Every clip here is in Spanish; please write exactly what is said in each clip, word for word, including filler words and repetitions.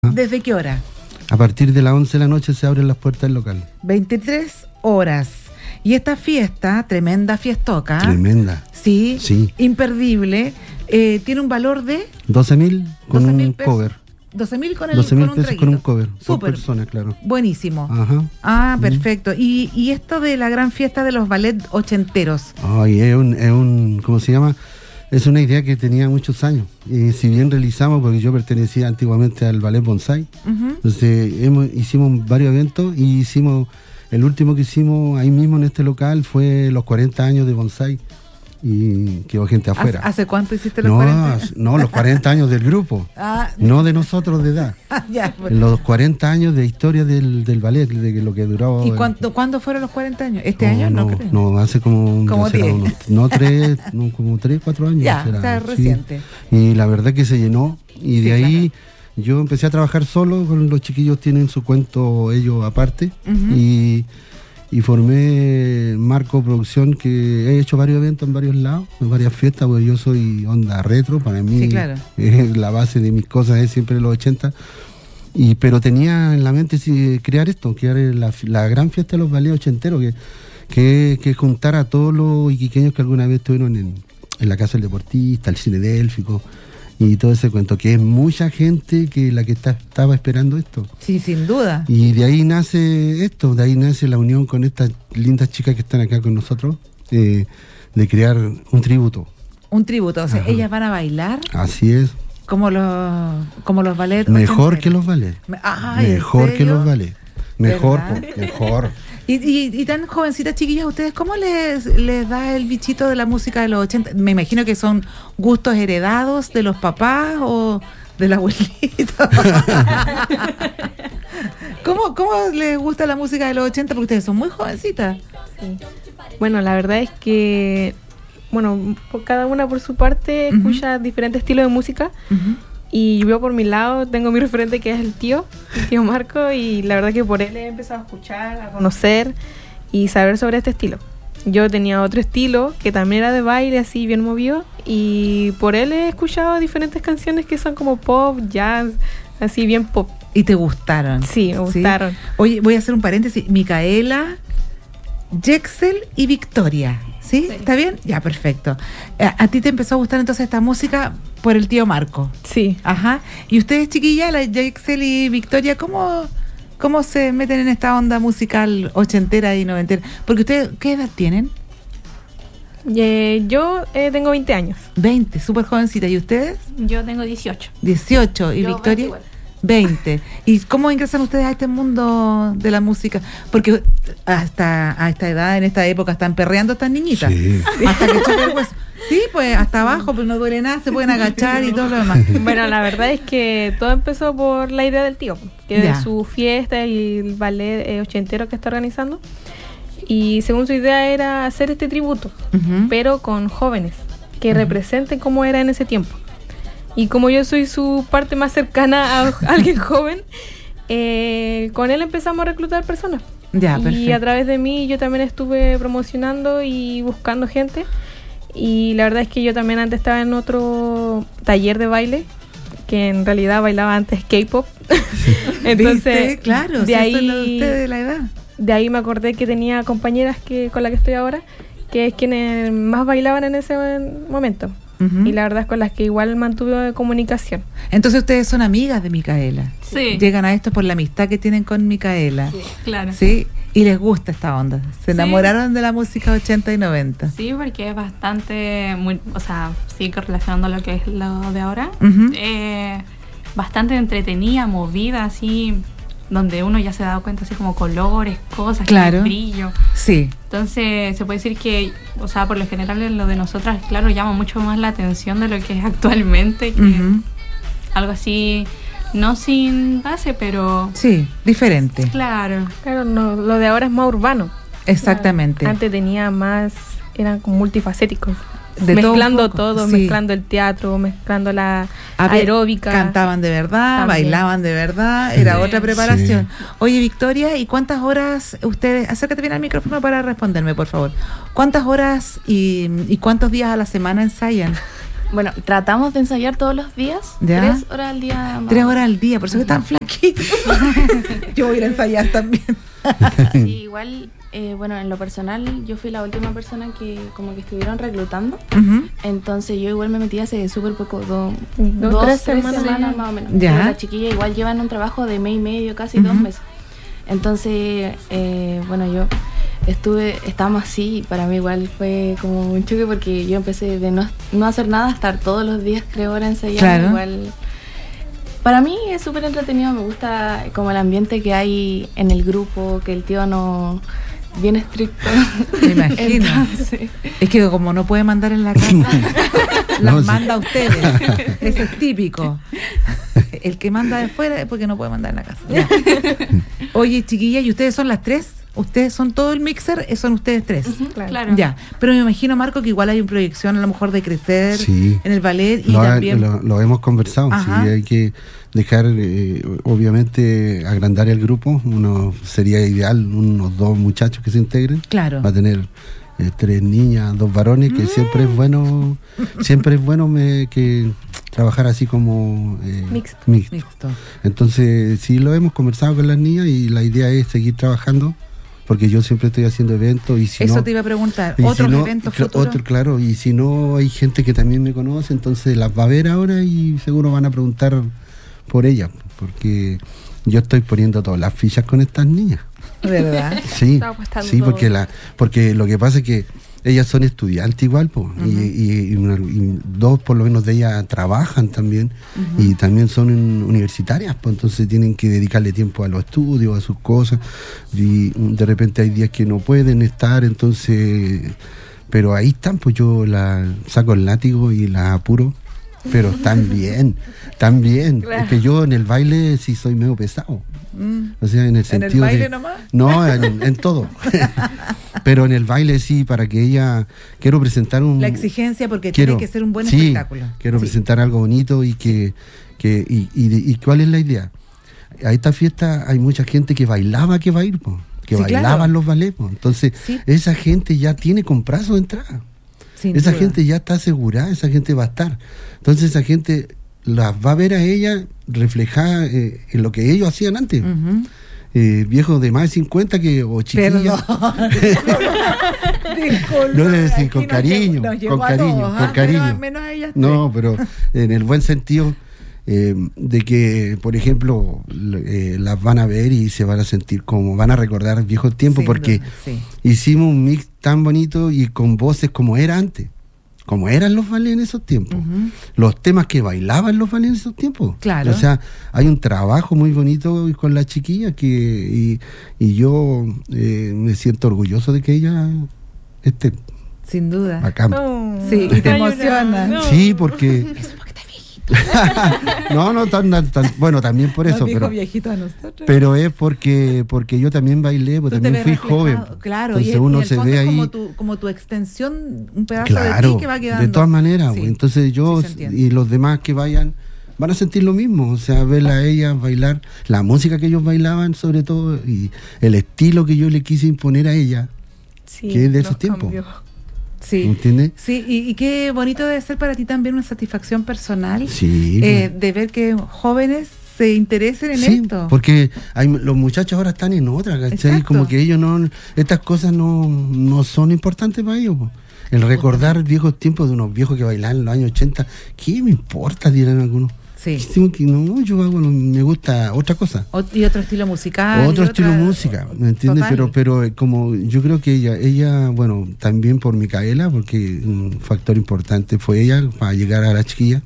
¿Desde qué hora? A partir de las once de la noche se abren las puertas del local. veintitrés horas. Y esta fiesta, tremenda fiestoca. Tremenda. Sí, sí. Imperdible. Eh, tiene un valor de... doce mil con un cover. doce mil con, el, doce mil con un pesos traguito. con un cover. Por Súper. persona, claro. Buenísimo. Ajá. Ah, perfecto. Mm. Y, y esto de la gran fiesta de los ballet ochenteros. Ay, es un, es un, ¿cómo se llama? Es una idea que tenía muchos años. Y si bien realizamos, porque yo pertenecía antiguamente al ballet Bonsai, uh-huh. entonces hemos, hicimos varios eventos y hicimos, el último que hicimos ahí mismo en este local fue los cuarenta años de Bonsai. Y quedó gente afuera. ¿Hace cuánto hiciste los no, cuarenta años? No, los cuarenta años del grupo, ah, no de nosotros de edad. Ya, pues. Los cuarenta años de historia del, del ballet, de lo que duró. ¿Y cuánto, cuándo fueron los cuarenta años? ¿Este no, año? No, no creo. No, hace como, como será unos, no tres, no, como tres, cuatro años. Ya, será, está reciente. Sí. Y la verdad que se llenó. Y de sí, ahí claro. Yo empecé a trabajar solo, con los chiquillos tienen su cuento ellos aparte. Uh-huh. Y... Y formé Marco Producción, que he hecho varios eventos en varios lados, en varias fiestas, porque yo soy onda retro, para mí sí, claro. es la base de mis cosas, es siempre los ochenta. Y, pero tenía en la mente sí, crear esto, crear la, la gran fiesta de los ballets ochenteros, que, que, que juntar a todos los iquiqueños que alguna vez estuvieron en, en la Casa del Deportista, el Cine Délfico, y todo ese cuento, que es mucha gente que la que está, estaba esperando esto. Sí, sin duda. Y de ahí nace esto, de ahí nace la unión con estas lindas chicas que están acá con nosotros, eh, de crear un tributo. Un tributo, o sea, ajá. Ellas van a bailar. Así es. Como los, como los ballets. Mejor que los ballets. Ay, mejor que los ballets. Mejor, po, mejor. Y, y, y tan jovencitas, chiquillas, ¿ustedes cómo les, les da el bichito de la música de los ochenta? Me imagino que son gustos heredados de los papás o del abuelito. ¿Cómo, ¿Cómo les gusta la música de los ochenta? Porque ustedes son muy jovencitas. Sí. Bueno, la verdad es que, bueno, por cada una por su parte escucha uh-huh. diferentes estilos de música. Uh-huh. Y yo por mi lado tengo mi referente que es el tío, el tío Marco, y la verdad que por él he empezado a escuchar, a conocer y saber sobre este estilo. Yo tenía otro estilo que también era de baile, así bien movido, y por él he escuchado diferentes canciones que son como pop, jazz, así bien pop. ¿Y te gustaron? Sí, me gustaron. ¿Sí? Oye, voy a hacer un paréntesis. Micaela, Jexel y Victoria. ¿Sí? ¿Sí? ¿Está bien? Ya, perfecto. ¿A, a ti te empezó a gustar entonces esta música por el tío Marco? Sí. Ajá. ¿Y ustedes, chiquillas, la Jexel y Victoria, cómo, cómo se meten en esta onda musical ochentera y noventera? Porque ustedes, ¿qué edad tienen? Eh, yo eh, tengo veinte años. veinte, súper jovencita. ¿Y ustedes? Yo tengo dieciocho. dieciocho. ¿Y yo Victoria? veinte. ¿Y cómo ingresan ustedes a este mundo de la música? Porque hasta a esta edad, en esta época, están perreando estas niñitas. Sí. Hasta que choque el hueso. Sí, pues hasta abajo, pero no duele nada, se pueden agachar y todo lo demás. Bueno, la verdad es que todo empezó por la idea del tío, que ya. De su fiesta y el ballet eh, ochentero que está organizando. Y según su idea era hacer este tributo, uh-huh. pero con jóvenes, que uh-huh. representen cómo era en ese tiempo. Y como yo soy su parte más cercana a alguien joven, eh, con él empezamos a reclutar personas. Ya, y perfecto. A través de mí yo también estuve promocionando y buscando gente. Y la verdad es que yo también antes estaba en otro taller de baile, que en realidad bailaba antes K-pop. Entonces, ¿viste? Claro, de si ahí, eso es lo de usted de la edad. De ahí me acordé que tenía compañeras que con las que estoy ahora, que es quienes más bailaban en ese momento. Uh-huh. Y la verdad es con las que igual mantuve comunicación. Entonces ustedes son amigas de Micaela. Sí. Llegan a esto por la amistad que tienen con Micaela. Sí, claro. Sí, y les gusta esta onda. Se enamoraron sí. de la música ochenta y noventa. Sí, porque es bastante, muy, o sea, sí que relacionando lo que es lo de ahora, uh-huh. eh, bastante entretenida, movida, así, donde uno ya se ha dado cuenta así como colores, cosas, claro. brillo. Sí. Entonces se puede decir que, o sea, por lo general lo de nosotras, claro, llama mucho más la atención de lo que es actualmente, que uh-huh. algo así, no sin base, pero... Sí, diferente. Claro. Claro, no, lo de ahora es más urbano. Exactamente. Claro. Antes tenía más, eran como multifacéticos. De mezclando todo, todo, sí. mezclando el teatro, mezclando la ver, aeróbica. Cantaban de verdad, también. Bailaban de verdad, era sí. otra preparación. Sí. Oye, Victoria, ¿y cuántas horas ustedes, acércate bien al micrófono para responderme, por favor? ¿Cuántas horas y, y cuántos días a la semana ensayan? Bueno, tratamos de ensayar todos los días, ¿ya? Tres horas al día. Más. Tres horas al día, por eso que están flaquitos. Yo voy a ir a ensayar también. Sí, igual, eh, bueno, en lo personal, yo fui la última persona que como que estuvieron reclutando. Uh-huh. Entonces yo igual me metí hace súper poco, do, dos, dos, tres, tres semanas, semanas más o menos. ¿Ya? Las chiquillas igual llevan un trabajo de mes y medio, casi uh-huh. dos meses. Entonces, eh, bueno, yo estuve, estábamos así, y para mí igual fue como un choque porque yo empecé de no, no hacer nada a estar todos los días, tres horas ensayando. Claro. Igual, para mí es súper entretenido, me gusta como el ambiente que hay en el grupo, que el tío no... bien estricto. Me imagino. Entonces, es que como no puede mandar en la casa, las no, manda a ustedes. Eso es típico. El que manda de fuera es porque no puede mandar en la casa. Ya. Oye, chiquillas, ¿y ustedes son las tres? ¿Ustedes son todo el mixer? ¿Son ustedes tres? Uh-huh, claro. Ya. Pero me imagino, Marco, que igual hay una proyección a lo mejor de crecer sí. en el ballet y lo, también... Lo, lo hemos conversado, Ajá. sí, hay que dejar, eh, obviamente, agrandar el grupo. Uno sería ideal, unos dos muchachos que se integren. Claro. Va a tener eh, tres niñas, dos varones, que mm. siempre es bueno, siempre es bueno me, que trabajar así como eh, mixto. mixto. mixto. Entonces, sí lo hemos conversado con las niñas y la idea es seguir trabajando. Porque yo siempre estoy haciendo eventos y si Eso no, te iba a preguntar, ¿otros si no, eventos cl- futuros? Otro, claro, y si no hay gente que también me conoce, entonces las va a ver ahora y seguro van a preguntar por ellas, porque yo estoy poniendo todas las fichas con estas niñas. ¿Verdad? Sí, sí, porque la, porque lo que pasa es que ellas son estudiantes igual, pues, uh-huh. y, y, y, una, y dos por lo menos de ellas trabajan también, uh-huh. y también son universitarias, pues entonces tienen que dedicarle tiempo a los estudios, a sus cosas, y de repente hay días que no pueden estar, entonces, pero ahí están, pues yo la saco el látigo y la apuro, pero están bien, están bien, claro. Es que yo en el baile sí soy medio pesado. Mm. O sea, en el sentido. ¿En el baile de, nomás? No, en, en todo. Pero en el baile sí, para que ella. Quiero presentar un. La exigencia, porque quiero, tiene que ser un buen sí, espectáculo. Quiero sí. presentar algo bonito y que. que y, y, y ¿cuál es la idea? A esta fiesta hay mucha gente que bailaba que va a ir, po, que sí, bailaban claro. los ballets. Po. Entonces, sí. esa gente ya tiene comprado su entrada. Sin esa duda. Gente ya está asegurada, esa gente va a estar. Entonces, esa gente las va a ver a ella reflejada eh, en lo que ellos hacían antes. Uh-huh. Eh, viejos de más de cincuenta que, o chiquillas. No le decir con cariño, nos llegó, nos con cariño, todos, con ¿ah? cariño. Menos, menos a ellas no, pero en el buen sentido eh, de que, por ejemplo, eh, las van a ver y se van a sentir como, van a recordar viejos tiempos, sí, porque no, sí. hicimos un mix tan bonito y con voces como era antes. Como eran los ballets en esos tiempos, uh-huh. los temas que bailaban los ballets en esos tiempos. Claro. O sea, hay un trabajo muy bonito con la chiquilla que y, y yo eh, me siento orgulloso de que ella esté. Sin duda. Acá. Oh, sí, y te emociona. No. Sí, porque. Eso porque estás viejito. no, no, tan, tan, bueno, también por eso. Nos dijo pero, viejito a nosotros. Pero es porque porque yo también bailé, porque también fui reflejado. Joven. Claro, entonces y el, uno y el se ve ahí. Como tu, como tu extensión, un pedazo claro, de ti que va quedando. De todas maneras, sí. Entonces yo sí, y los demás que vayan van a sentir lo mismo, o sea, verla a ellas bailar, la música que ellos bailaban sobre todo, y el estilo que yo le quise imponer a ella, sí, que es de esos tiempos. Sí, ¿entiendes? Sí, y, y qué bonito debe ser para ti también una satisfacción personal, sí, eh, de ver que jóvenes se interesen en sí, esto. Porque hay, los muchachos ahora están en otra, ¿cachai? Exacto. Como que ellos no, estas cosas no, no son importantes para ellos, po. El recordar viejos tiempos de unos viejos que bailaban en los años ochenta, ¿qué me importa? Dirán algunos. Sí. Que no, yo hago, me gusta otra cosa. O, y otro estilo musical. Otro otra, estilo música, ¿me entiendes? Pero, pero como yo creo que ella, ella, bueno, también por Micaela, porque un factor importante fue ella para llegar a la chiquilla.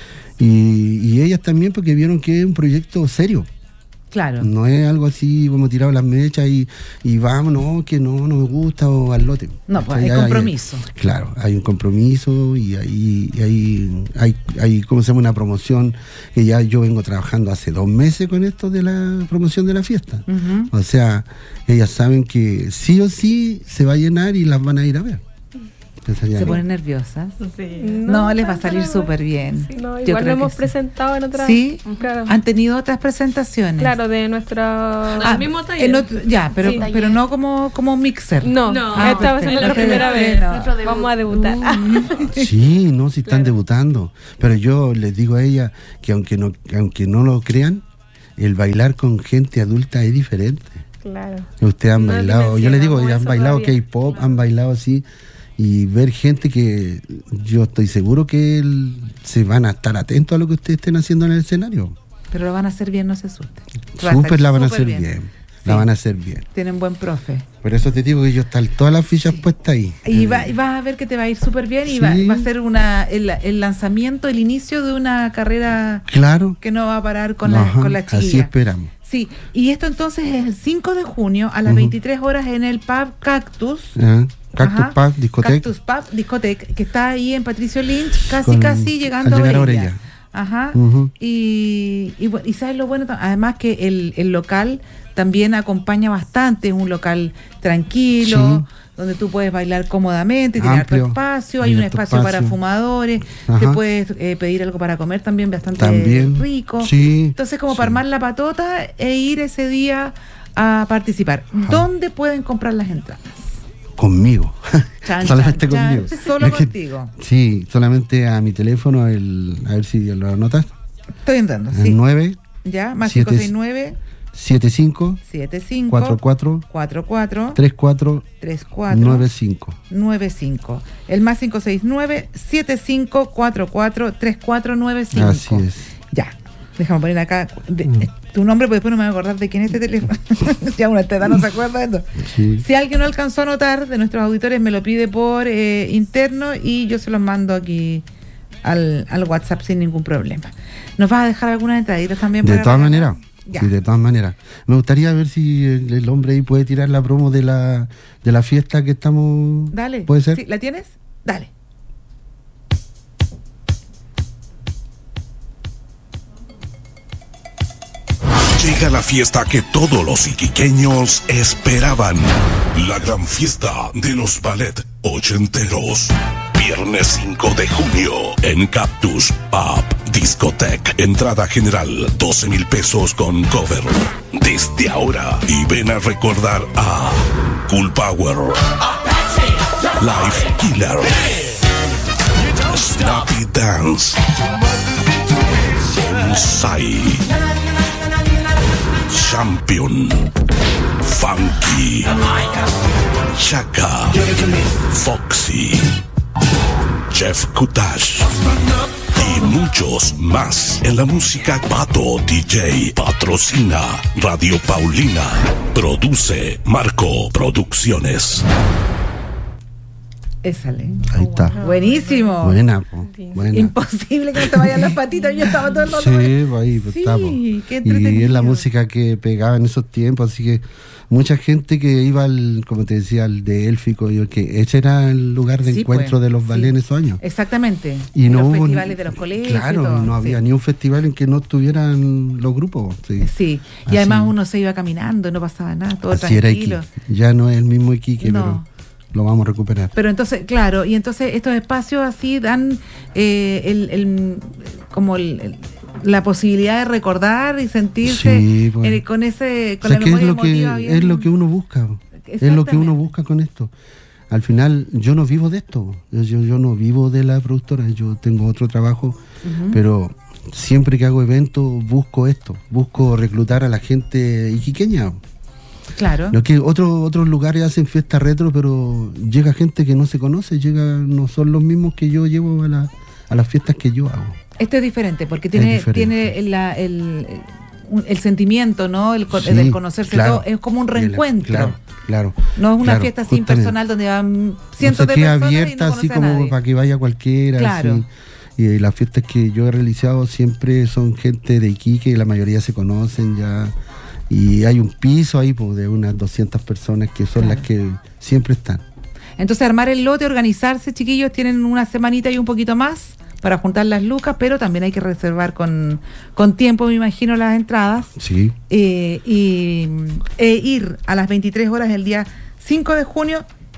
Y, y ellas también porque vieron que es un proyecto serio. Claro. No es algo así como tirado las mechas y, y vamos, no, que no, no me gusta o al lote. No, pues hay compromiso. Hay, claro, hay un compromiso y hay, y hay, hay, hay, ¿cómo se llama? Una promoción que ya yo vengo trabajando hace dos meses con esto de la promoción de la fiesta. Uh-huh. O sea, ellas saben que sí o sí se va a llenar y las van a ir a ver. Empezaría Se a- ponen nerviosas. Sí. No, les va a tanto, salir no, súper bien. sí, no, Yo igual lo creo hemos que sí. presentado en otras. ¿Sí? Claro. ¿Han tenido otras presentaciones? Claro, de nuestra. Ah, el mismo taller. en otro- ya, pero, Sí. pero no como, como mixer. No, No. esta va a ser perfecto. nuestra primera vez. No. Nuestro debut. Vamos a debutar. Sí, no, si están Claro. debutando. Pero yo les digo a ella que aunque no, aunque no lo crean, el bailar con gente adulta es diferente. Claro. Ustedes han No bailado, yo les digo, dimensionamos han eso bailado todavía. K-pop, han bailado así, y ver gente que yo estoy seguro que el- se van a estar atentos a lo que ustedes estén haciendo en el escenario. Pero lo van a hacer bien, no se asusten. Va a Súper salir la van a súper hacer bien, la Sí. van a hacer bien. Tienen buen profe. Por eso te digo que yo están todas las fichas puestas ahí. Y, va- y vas a ver que te va a ir súper bien y va, Sí. va a ser una el, el lanzamiento, el inicio de una carrera Claro, que no va a parar con la, ajá, con la así chiquilla. esperamos. Sí, y esto entonces es el cinco de junio a las Ujú. veintitrés horas en el pub Cactus. Ah, Cactus Ajá. Pub, discoteca. Cactus Pub, discoteca, que está ahí en Patricio Lynch, casi Con- casi llegando al llegar a a Orella. Orella. Ajá. Ujú. Y, y, bu- y sabes lo bueno, ta- además que el, el local también acompaña bastante, es un local tranquilo, Sí. donde tú puedes bailar cómodamente, tiene harto Amplio, espacio, hay hay un harto espacio para espacio. fumadores, Ajá. te puedes eh, pedir algo para comer también bastante También. rico. Sí. Entonces, como Sí. para armar la patota e ir ese día a participar. Ajá. ¿Dónde pueden comprar las entradas? Conmigo. Chan, solamente chan, chan. conmigo. Solo Es que- contigo. Sí, solamente a mi teléfono, el, a ver si lo anotas. Estoy entrando, El sí. nueve Ya, más siete- cinco seis nueve, siete cinco siete cinco, cuatro cuatro cuatro cuatro, tres cuatro tres cuatro, nueve cinco. nueve cinco. El más cinco seis nueve, siete cinco cuatro cuatro, tres cuatro nueve cinco. Así es. Ya, déjame poner acá de- Mm. eh, tu nombre, porque después no me voy a acordar de quién es este teléfono. Ya una esta edad no se acuerda de esto. Sí. Si alguien no alcanzó a anotar de nuestros auditores, me lo pide por eh, interno y yo se los mando aquí al, al WhatsApp sin ningún problema. ¿Nos vas a dejar algunas entraditas también? De para todas regalar? maneras. Ya. Sí, de todas maneras. Me gustaría ver si el, el hombre ahí puede tirar la promo de la, de la fiesta que estamos. Dale. ¿Puede ser? Sí, ¿la tienes? Dale. Llega la fiesta que todos los iquiqueños esperaban. La gran fiesta de los ballet ochenteros. Viernes cinco de junio en Cactus Pub Discoteca. Entrada general doce mil pesos con cover. Desde ahora y ven a recordar a Cool Power, Life Killer, Snappy Dance, Bonsai, Champion, Funky, Chaka, Foxy, Jeff Kutash y muchos más en la música. Pato D J patrocina Radio Paulina, produce Marco Producciones. Ésale. Ahí está. Buenísimo. Buena, po, buena. Imposible que no te vayan las patitas. Yo estaba todo el rato. Sí, pues ahí pues, Sí, estamos. qué Y entretenido. es la música que pegaba en esos tiempos, así que mucha gente que iba al, como te decía, al de Élfico, yo, que ese era el lugar de Sí, encuentro pues, de los ballets sí. en esos años. Exactamente. Y no los hubo- festivales de los colegios. Claro, y todo, no había sí. ni un festival en que no estuvieran los grupos. Sí. Sí, y Así. además uno se iba caminando, no pasaba nada, todo Así era tranquilo. Iquique. Ya no es el mismo Iquique, No. pero lo vamos a recuperar. Pero entonces, claro, y entonces estos espacios así dan eh, el, el- como el- el- la posibilidad de recordar y sentirse Sí, pues. eh, con ese, O con sea, la que es memoria lo que, emotiva bien- es lo que uno busca. Es lo que uno busca con esto. Al final, yo no vivo de esto. Yo, yo, yo no vivo de la productora. Yo tengo otro trabajo, Ujú. pero siempre que hago eventos busco esto. Busco reclutar a la gente iquiqueña. Claro. Lo que otros otros lugares hacen fiesta retro, pero llega gente que no se conoce, llega no son los mismos que yo llevo a, la, a las fiestas que yo hago. Esto es diferente porque tiene, diferente. tiene la- el, un- el sentimiento, ¿no? El, co- Sí, del conocerse claro. todo. Es como un Y el- reencuentro. Claro, claro. No es una claro, fiesta sin justamente. personal donde van No cientos se de queda personas y abierta no así conoce a como nadie. para que vaya cualquiera. Claro. así. Y las fiestas que yo he realizado siempre son gente de Iquique, y la mayoría se conocen ya. Y hay un piso ahí pues, de unas doscientas personas que son Claro. las que siempre están. Entonces armar el lote, organizarse, chiquillos, tienen una semanita y un poquito más para juntar las lucas, pero también hay que reservar con, con tiempo, me imagino, las entradas. Sí. Eh, y e ir a las veintitrés horas el día cinco de junio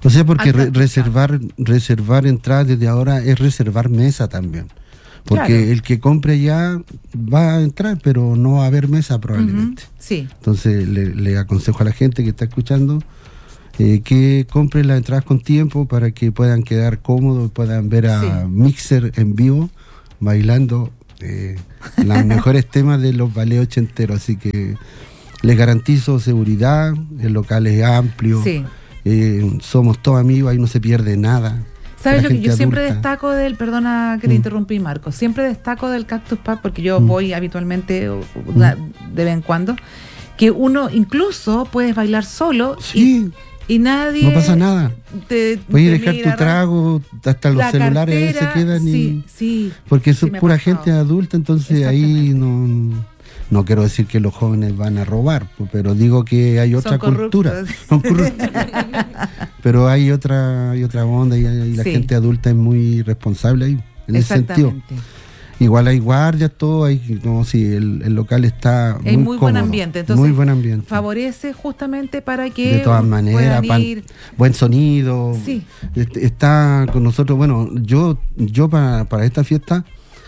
O sea, porque re- reservar reservar entradas desde ahora es reservar mesa también. Porque claro. el que compre ya va a entrar, pero no va a haber mesa probablemente. Uh-huh. Sí. Entonces le, le aconsejo a la gente que está escuchando eh, que compre las entradas con tiempo para que puedan quedar cómodos, puedan ver a sí. Mixer en vivo bailando eh, los mejores temas de los ballets ochenteros. Así que les garantizo seguridad, el local es amplio, sí. eh, somos todos amigos, ahí no se pierde nada. ¿Sabes lo que yo adulta. siempre destaco del, perdona que te mm. interrumpí, Marco, siempre destaco del Cactus Pub, porque yo mm. voy habitualmente una, de vez en cuando, que uno incluso puedes bailar solo sí. y, y nadie... No pasa nada. Te, puedes te dejar mira, tu trago, hasta los celulares cartera, se quedan sí, y... Sí, porque eso sí es pura gente adulta, entonces ahí no... No quiero decir que los jóvenes van a robar, pero digo que hay otra Son cultura. Son corruptos. Pero hay otra, hay otra onda y, y la sí. gente adulta es muy responsable ahí, en ese sentido. Igual hay guardias, todo, hay, no, sí, el, el local está muy, es muy cómodo, buen ambiente, entonces muy buen ambiente. Favorece justamente para que de todas maneras, pan, buen sonido. Sí. Está con nosotros, bueno, yo, yo para, para esta fiesta.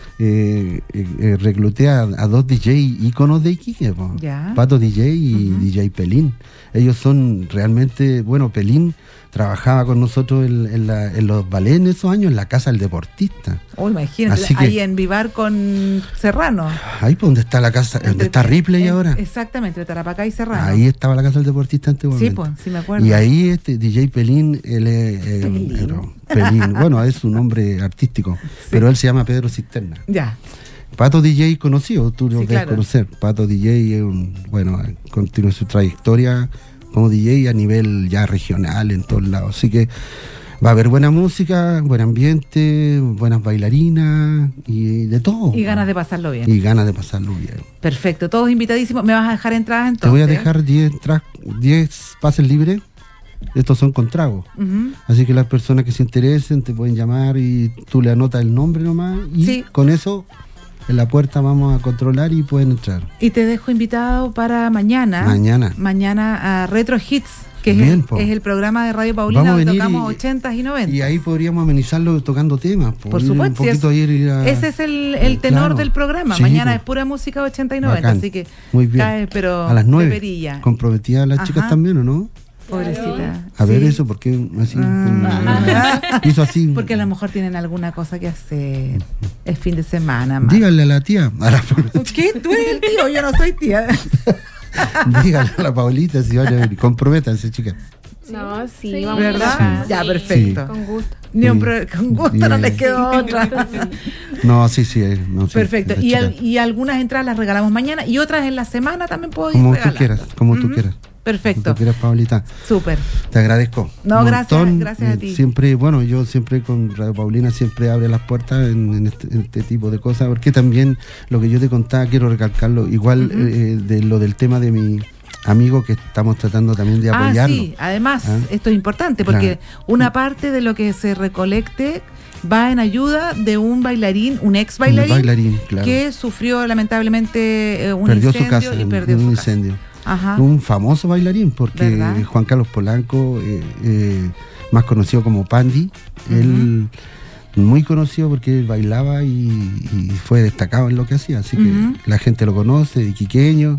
Eh, eh, recluté a, a dos D J íconos de Iquique, Pato D J y uh-huh. D J Pelín. Ellos son realmente, bueno, Pelín trabajaba con nosotros en, en, la, en los ballets en esos años, en la Casa del Deportista. Oh, imagínate, Así ahí que, en Vivar con Serrano. Ahí pues donde está la casa, donde está Ripley en, ahora. Exactamente, entre Tarapacá y Serrano. Ahí estaba la Casa del Deportista antiguamente. Sí, pues, sí me acuerdo. Y ahí este D J Pelín, él es eh, Pelín. Eh, Pelín, bueno, es su nombre artístico, sí. pero él se llama Pedro Cisterna. Ya. Pato D J conocido, tú lo sí, debes claro. conocer. Pato D J es un, bueno, continúa su trayectoria como D J a nivel ya regional en todos lados. Así que va a haber buena música, buen ambiente, buenas bailarinas y de todo. Y ganas de pasarlo bien. Y ganas de pasarlo bien. Perfecto, todos invitadísimos. ¿Me vas a dejar entradas entonces? Te voy a dejar diez pases libres. Estos son con trago. Uh-huh. Así que las personas que se interesen te pueden llamar y tú le anotas el nombre nomás y sí. con eso en la puerta vamos a controlar y pueden entrar. Y te dejo invitado para mañana. Mañana. Mañana a Retro Hits, que Bien, es, el, es el programa de Radio Paulina donde tocamos y, ochentas y noventas. Y ahí podríamos amenizarlo tocando temas. Por, por supuesto. Un poquito es, ir a, ese es el, el tenor claro. del programa. Sí, mañana pues. es pura música ochenta y noventa, así que muy bien. cae, pero a las nueve. ¿Comprometida a las Ajá. chicas también o no? Pobrecita. A ver sí. eso, porque así ah. hizo así. Porque a lo mejor tienen alguna cosa que hacer el fin de semana. Man. Dígale a la tía. A la... ¿Qué? Tú eres el tío, yo no soy tía. Dígale a la Paulita si van a venir. Comprométanse, chicas. No, sí, sí vamos ¿verdad? A ya, perfecto. Sí. Con gusto. Ni un pro... Con gusto sí. no les quedó sí, otra. No, sí, sí. No, sí perfecto. Y, al, y algunas entradas las regalamos mañana y otras en la semana también puedo ir Como regalando. tú quieras, como uh-huh. tú quieras. Perfecto. Como tú quieras, Paulita. Súper. Te agradezco. No, gracias, gracias a ti. Siempre, bueno, yo siempre con Radio Paulina siempre abre las puertas en, en, este, en este tipo de cosas, porque también lo que yo te contaba, quiero recalcarlo, igual uh-huh. eh, de lo del tema de mi amigo que estamos tratando también de apoyarlo. Ah, sí, además, ¿Ah? esto es importante, porque claro. una parte de lo que se recolecte va en ayuda de un bailarín, un ex bailarín, un bailarín claro. que sufrió lamentablemente eh, un perdió incendio su casa, y perdió un su incendio. Casa. Ajá. Un famoso bailarín, porque ¿verdad? Juan Carlos Polanco, eh, eh, más conocido como Pandi, uh-huh. él muy conocido porque él bailaba y, y fue destacado en lo que hacía, así uh-huh. que la gente lo conoce, iquiqueño.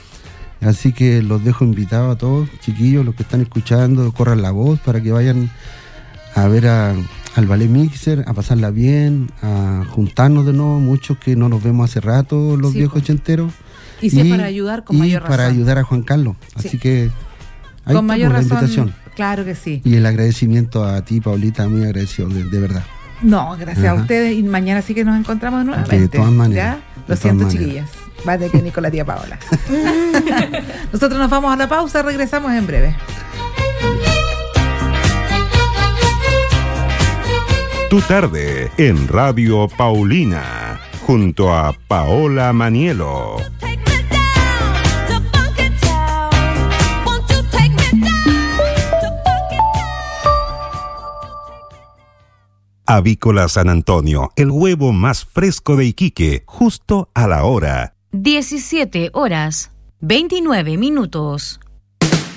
Así que los dejo invitados a todos, chiquillos, los que están escuchando, corran la voz para que vayan a ver a, al Ballet Mixer, a pasarla bien, a juntarnos de nuevo, muchos que no nos vemos hace rato, los sí, viejos pues. ochenteros. Y si y, es para ayudar, con y mayor razón. para ayudar a Juan Carlos. Así sí. que ahí con mayor la razón, invitación. Claro que sí. Y el agradecimiento a ti, Paulita, muy agradecido, de, de verdad. No, gracias Ajá. a ustedes. Y mañana sí que nos encontramos nuevamente. De todas maneras. ¿Ya? Lo siento, chiquillas. Vale, que ni con la tía Paola. Nosotros nos vamos a la pausa, regresamos en breve. Tu tarde en Radio Paulina, junto a Paola Manielo. Avícola San Antonio, el huevo más fresco de Iquique, justo a la hora. diecisiete horas, veintinueve minutos.